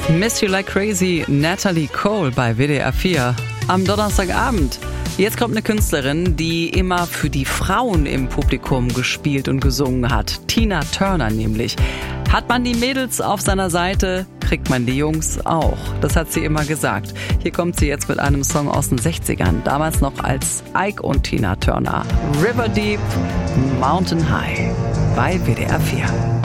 Miss You Like Crazy, Natalie Cole bei WDR 4 am Donnerstagabend. Jetzt kommt eine Künstlerin, die immer für die Frauen im Publikum gespielt und gesungen hat. Tina Turner nämlich. Hat man die Mädels auf seiner Seite, kriegt man die Jungs auch. Das hat sie immer gesagt. Hier kommt sie jetzt mit einem Song aus den 60ern. Damals noch als Ike und Tina Turner. River Deep, Mountain High bei WDR 4.